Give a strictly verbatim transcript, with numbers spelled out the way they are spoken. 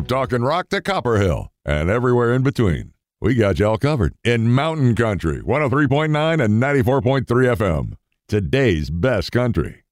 talking rock to Copperhill and everywhere in between. We got y'all covered in Mountain Country, one oh three point nine and ninety-four point three F M. Today's best country.